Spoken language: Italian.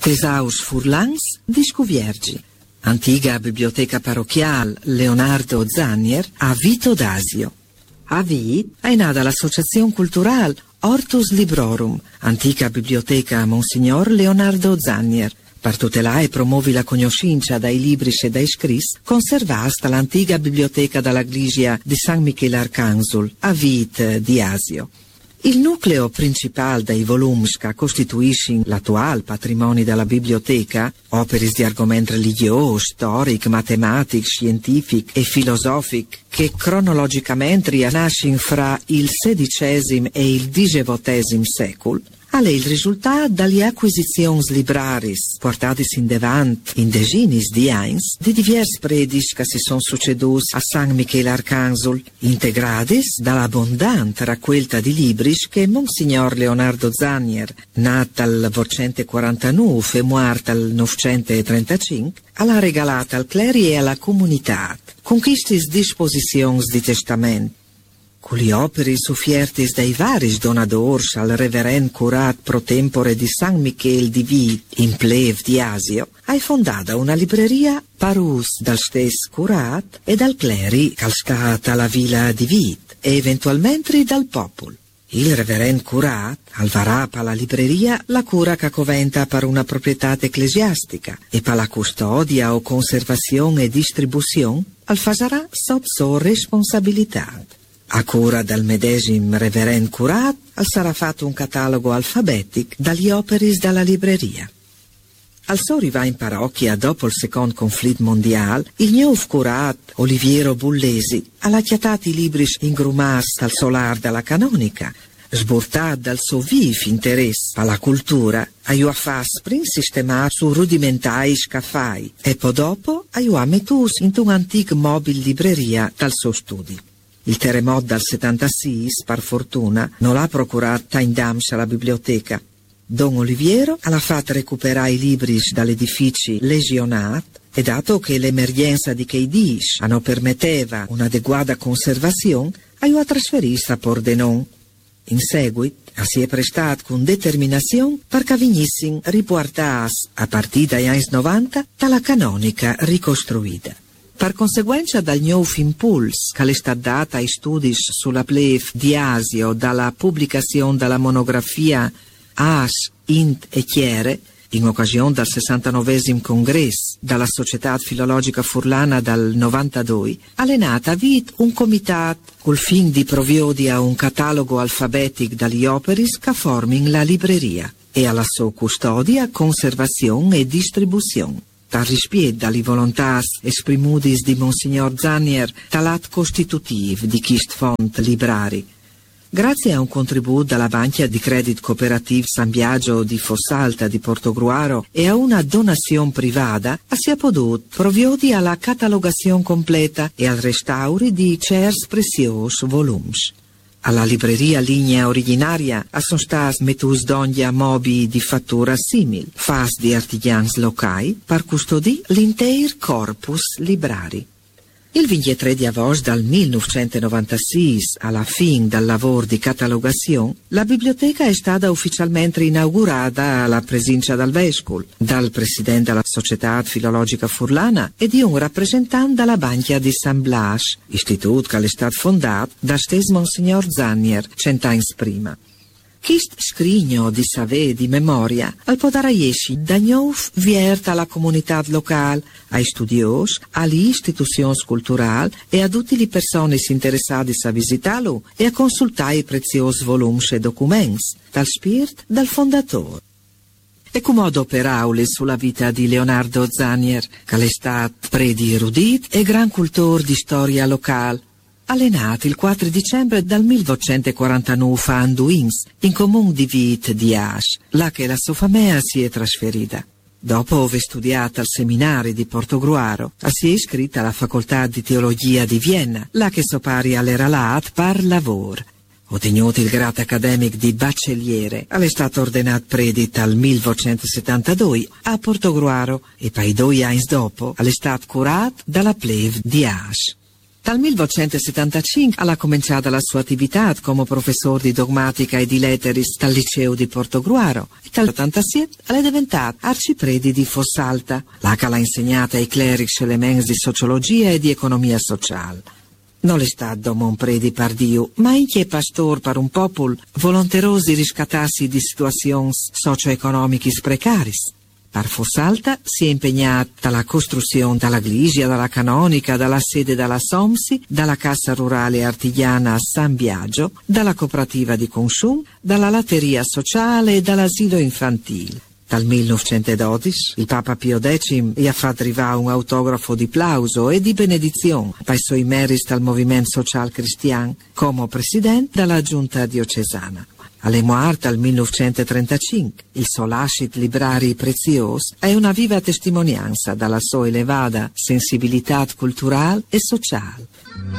Tesaus furlans discuviergi. Antiga biblioteca parrocchiale Leonardo Zannier a Vito d'Asio. A Vit è nata l'associazione culturale Hortus Librorum, antica biblioteca Monsignor Leonardo Zannier. Per tutelare e promuovere la conoscenza dai libri e dai scritti, conservata l'antica biblioteca della Iglesia di San Michele Arcangelo, a Vit di Asio. Il nucleo principale dei volumi che costituiscono l'attuale patrimonio della biblioteca, opere di argomenti religiosi, storici, matematici, scientifici e filosofici, che cronologicamente nascono fra il XVI e il XVIII secolo, è il risultato dalle acquisizioni libraris portate in davanti in decine di anni di diversi predici che si sono succeduti a San Michele Arcangelo, integrati dall'abbondante raccolta di libri che Monsignor Leonardo Zannier, nato al 849 e morto al 935, ha regalato al cleri e alla comunità, con queste disposizioni di testamento. Con le opere sofferte dai vari donatori al reverend curat pro tempore di San Michele di Vit in Pleve di Asio, hai fondata una libreria parus dal stesso curat e dal cleri calstata alla villa di Vit e eventualmente dal popolo. Il reverend curat alvarà per la libreria la cura che coventa per una proprietà ecclesiastica e per la custodia o conservazione e distribuzione al fasarà sotto sua responsabilità. A cura del medesimo reverend curat sarà fatto un catalogo alfabetico dagli opere dalla libreria. Al suo arrivò in parrocchia dopo il secondo conflitto mondiale, il nuovo curat Oliviero Bullesi ha chiatato i libri ingrumati al solar della canonica, sbortato dal suo vivo interesse alla cultura, ha fatto prima sistemare su rudimentari scaffai e poi dopo ha messo in un antico mobile libreria dal suo studio. Il terremoto dal 76, per fortuna, non l'ha procurato in damce alla biblioteca. Don Oliviero ha fatto recuperare i libri dall'edificio lesionati e dato che l'emergenza di Cheidish non permetteva un'adeguata conservazione, ha trasferito a Pordenone. In seguito si è prestato con determinazione perché venissero riportati a partire dagli anni 90 dalla canonica ricostruita. Per conseguenza del nuovo impulso che è stato dato ai studi sulla Pleve di Asio dalla pubblicazione della monografia As, Int e Chiere, in occasione del 69esimo congresso della Società Filologica Furlana del 92, è nato a Vit un comitato col fine di provvedere a un catalogo alfabetico degli opere che formano la libreria e alla sua custodia, conservazione e distribuzione. Dal rispetto dalle volontà esprimute di Monsignor Zannier dall'atto costitutivo di quest font librari. Grazie a un contributo dalla Banca di Credit Cooperative San Biagio di Fossalta di Portogruaro e a una donazione privata, si è potuto provvedere alla catalogazione completa e al restauro di certi preziosi volumi. Alla libreria linea originaria sono stati messi d'ogni mobili di fattura simile, fatti di artigiani locali, per custodire l'intero corpus librari. Il 23 di agosto del 1996, alla fine del lavoro di catalogazione, la biblioteca è stata ufficialmente inaugurata alla presenza del vescovo, dal presidente della Società Filologica Furlana e di un rappresentante della Banca di San Blas, istituto che è stato fondato da stesso Monsignor Zannier 100 anni prima. Questo scrigno di sapere di memoria al poter esci da nuovo viert alla comunità locale, ai studiosi, alle istituzioni culturali e a tutte le persone interessate a visitarlo e a consultare i preziosi volumi e documenti dal spirito del fondatore. E come operaule sulla vita di Leonardo Zannier, che è stato predi erudito e gran cultore di storia locale, nato il 4 dicembre del 1849 a Anduins, in comune di Vit di Asch, là che la sua famiglia si è trasferita. Dopo aver studiato al seminario di Portogruaro, si è iscritta alla facoltà di teologia di Vienna, là che suo pari era lat per lavoro. Ottenuto il grado accademico di baccelliere, è stato ordinato predito al 1972 a Portogruaro e poi 2 anni dopo è stato curato dalla Pleve di Asch. Dal 1975 ha cominciato la sua attività come professore di dogmatica e di letteris dal liceo di Portogruaro e dal 1987 è diventato arcipredi di Fossalta. L'ha insegnata ai clerici elementi di sociologia e di economia sociale. Non è stato un predi pardiu, ma anche pastor per un popolo volonterosi riscattarsi di situazioni socio-economiche precarie. Per Fossalta si è impegnata dalla costruzione dalla Glisia, dalla Canonica, dalla sede della Somsi, dalla Cassa Rurale Artigiana a San Biagio, dalla cooperativa di consum, dalla latteria sociale e dall'asilo infantile. Dal 1912 il Papa Pio X gli ha fatto arrivare un autografo di plauso e di benedizione per i suoi meriti al movimento social cristiano come presidente della giunta diocesana. Alle morte al 1935, il suo lascito librari preziosi è una viva testimonianza della sua elevata sensibilità culturale e sociale.